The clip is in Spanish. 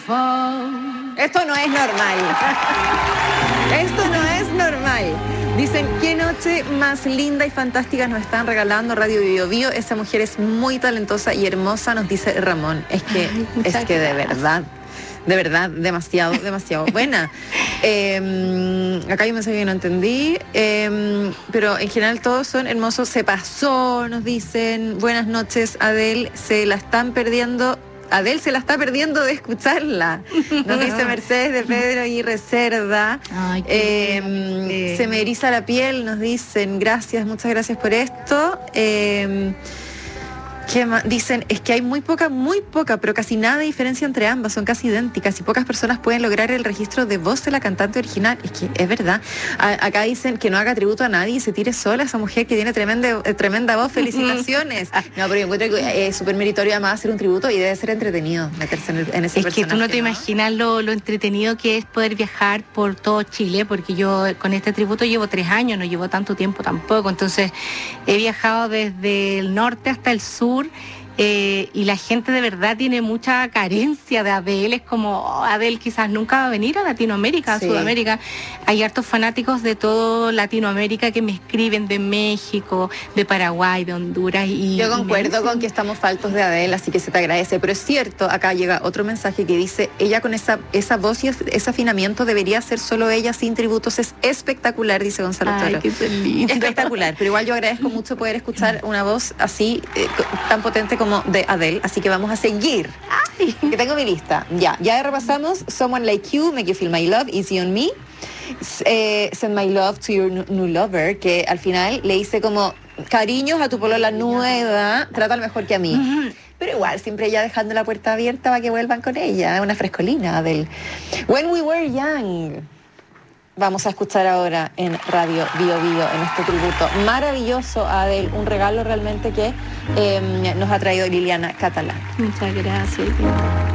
Esto no es normal. Esto no es normal. Dicen, qué noche más linda y fantástica nos están regalando Radio Bio Bio. Esa mujer es muy talentosa y hermosa, nos dice Ramón. Es que de verdad, demasiado buena. Acá hay un mensaje que no entendí, pero en general todos son hermosos. Se pasó, nos dicen. Buenas noches, Adele, se la está perdiendo de escucharla. Nos dice Mercedes de Pedro y Reserva. Ay, se me eriza la piel, nos dicen. Gracias, muchas gracias por esto. ¿Qué más? Dicen, es que hay muy poca, pero casi nada de diferencia entre ambas, son casi idénticas y pocas personas pueden lograr el registro de voz de la cantante original. Es que es verdad. Acá dicen que no haga tributo a nadie y se tire sola, esa mujer que tiene tremenda voz, felicitaciones. No, pero yo encuentro que es súper meritorio además hacer un tributo y debe ser entretenido meterse en ese personaje. Es que tú no te imaginas lo entretenido que es poder viajar por todo Chile, porque yo con este tributo llevo 3 años, no llevo tanto tiempo tampoco, entonces he viajado desde el norte hasta el sur. Y la gente de verdad tiene mucha carencia de Adele. Es como, Adele quizás nunca va a venir a Latinoamérica, a Sudamérica. Hay hartos fanáticos de todo Latinoamérica que me escriben, de México, de Paraguay, de Honduras. Yo concuerdo con que estamos faltos de Adele, así que se te agradece. Pero es cierto, acá llega otro mensaje que dice, ella con esa voz y ese afinamiento debería ser solo ella, sin tributos. Es espectacular, dice Gonzalo Toro. Ay, qué lindo. Espectacular, pero igual yo agradezco mucho poder escuchar una voz así, tan potente como de Adele, así que vamos a seguir. Ay. Que tengo mi lista. Ya repasamos Someone Like You, Make You Feel My Love, Easy on Me, Send My Love to Your New Lover, que al final le hice como cariños a tu polola nueva, trátalo mejor que a mí. Pero igual, siempre ella dejando la puerta abierta para que vuelvan con ella, una frescolina, Adele. When We Were Young, vamos a escuchar ahora en Radio Bio Bio, en este tributo maravilloso a Adele, un regalo realmente que nos ha traído Liliana Catalán. Muchas gracias.